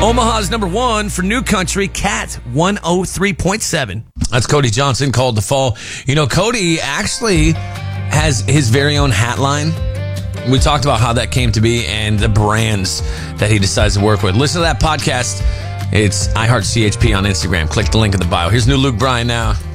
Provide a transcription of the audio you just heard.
Omaha's number one for New Country, Cat 103.7. That's Cody Johnson, Called to Fall. You know, Cody actually has his very own hat line. We talked about how that came to be and the brands that he decides to work with. Listen to that podcast. It's iHeartCHP on Instagram. Click the link in the bio. Here's new Luke Bryan now.